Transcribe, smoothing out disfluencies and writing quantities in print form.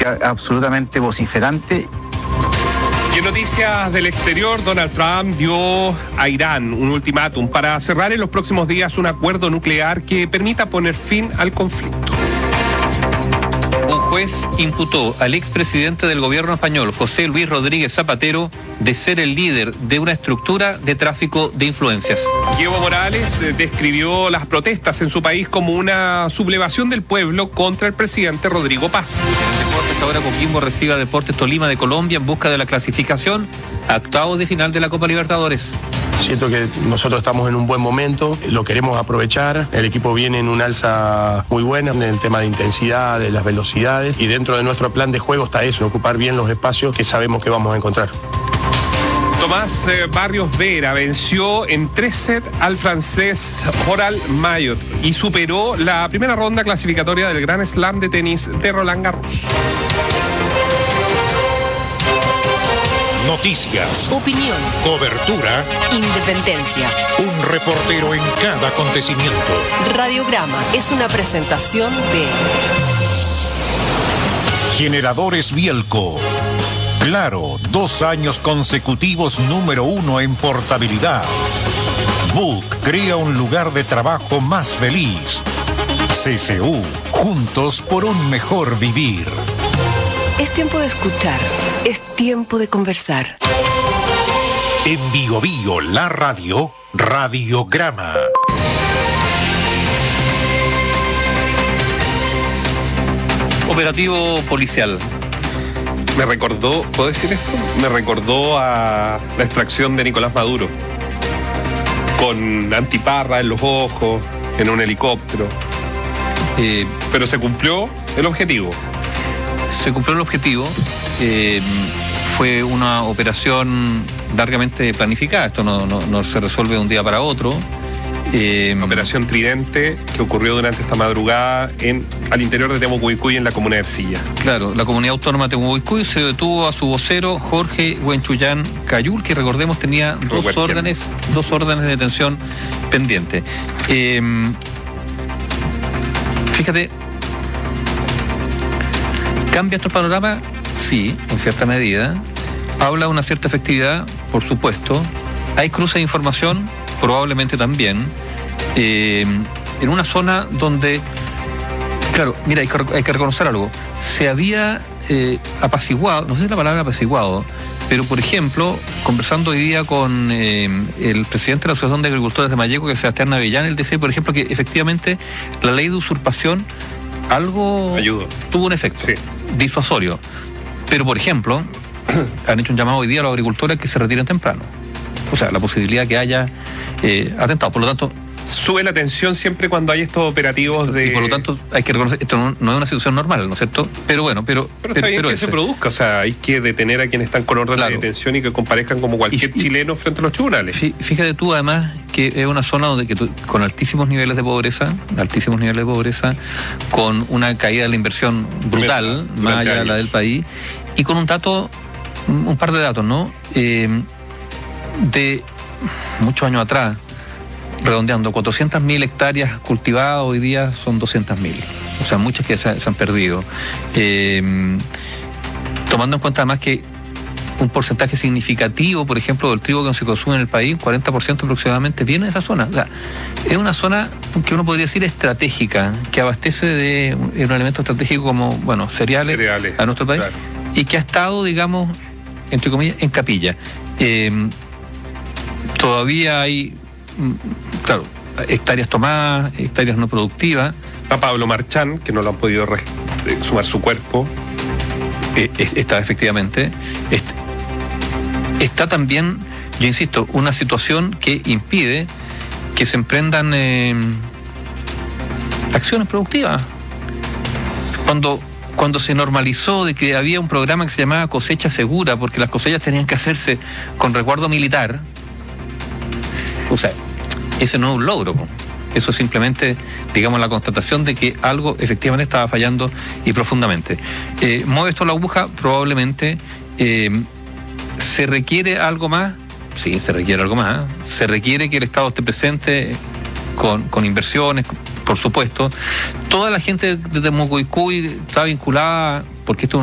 absolutamente vociferante. Y en noticias del exterior, Donald Trump dio a Irán un ultimátum para cerrar en los próximos días un acuerdo nuclear que permita poner fin al conflicto. Un juez imputó al expresidente del gobierno español, José Luis Rodríguez Zapatero, de ser el líder de una estructura de tráfico de influencias. Evo Morales describió las protestas en su país como una sublevación del pueblo contra el presidente Rodrigo Paz. En deportes, esta hora Coquimbo recibe a Deportes Tolima de Colombia en busca de la clasificación a octavos de final de la Copa Libertadores. Siento que nosotros estamos en un buen momento, lo queremos aprovechar, el equipo viene en un alza muy buena en el tema de intensidad, de las velocidades, y dentro de nuestro plan de juego está eso, ocupar bien los espacios que sabemos que vamos a encontrar. Tomás Barrios Vera venció en 3 sets al francés Oral Mayot y superó la primera ronda clasificatoria del Grand Slam de tenis de Roland Garros. Noticias, opinión, cobertura, independencia. un reportero en cada acontecimiento. Radiograma es una presentación de Generadores Bielco. Claro, 2 años consecutivos número 1 en portabilidad. Book crea un lugar de trabajo más feliz. CCU, juntos por un mejor vivir. Es tiempo de escuchar, es tiempo de conversar. En Bio Bio, la radio, Radiograma. Operativo policial. Me recordó, ¿puedo decir esto? Me recordó a la extracción de Nicolás Maduro, con antiparra en los ojos, en un helicóptero. Pero se cumplió el objetivo. Se cumplió el objetivo. Fue una operación largamente planificada. Esto no se resuelve de un día para otro. Operación Tridente, que ocurrió durante esta madrugada al interior de Temucuicui, en la comuna de Ercilla. Claro, la comunidad autónoma de Temucuicui se detuvo a su vocero Jorge Huenchuyán Cayul, que recordemos tenía dos órdenes de detención pendientes. Fíjate, ¿cambia esto el panorama? Sí, en cierta medida. Habla de una cierta efectividad, por supuesto. Hay cruce de información, probablemente también. En una zona donde, claro, mira, hay que reconocer algo. Se había apaciguado, no sé si la palabra apaciguado, pero por ejemplo, conversando hoy día con el presidente de la Asociación de Agricultores de Malleco, que es Sebastián Navellán, él decía, por ejemplo, que efectivamente la ley de usurpación algo tuvo un efecto disuasorio. Pero, por ejemplo, han hecho un llamado hoy día a los agricultores que se retiren temprano. O sea, la posibilidad que haya atentado. Por lo tanto, sube la tensión siempre cuando hay estos operativos de... Y por lo tanto, hay que reconocer, esto no es una situación normal, ¿no es cierto? Pero bueno, pero está bien que se produzca, o sea, hay que detener a quienes están con orden de detención y que comparezcan como cualquier chileno frente a los tribunales. Fíjate tú, además, que es una zona donde con altísimos niveles de pobreza, con una caída de la inversión brutal, más allá de la del país, y con un par de datos, ¿no? De muchos años atrás, redondeando, 400.000 hectáreas cultivadas, hoy día son 200.000. O sea, muchas que se han perdido. Tomando en cuenta además que un porcentaje significativo, por ejemplo, del trigo que se consume en el país, 40% aproximadamente, viene de esa zona. O sea, es una zona que uno podría decir estratégica, que abastece de un elemento estratégico como, bueno, cereales a nuestro país, claro, y que ha estado, digamos, entre comillas, en capilla. Todavía hay, claro, hectáreas tomadas, hectáreas no productivas. A Pablo Marchán, que no lo han podido sumar su cuerpo. Está efectivamente. Está también, yo insisto, una situación que impide que se emprendan acciones productivas. Cuando se normalizó de que había un programa que se llamaba cosecha segura, porque las cosechas tenían que hacerse con resguardo militar, o sea, ese no es un logro. Eso es simplemente, digamos, la constatación de que algo efectivamente estaba fallando y profundamente. ¿Mueve esto la aguja? Probablemente. ¿Se requiere algo más? Sí, se requiere algo más. Se requiere que el Estado esté presente con inversiones, por supuesto. Toda la gente de Temucuicui está vinculada, porque esto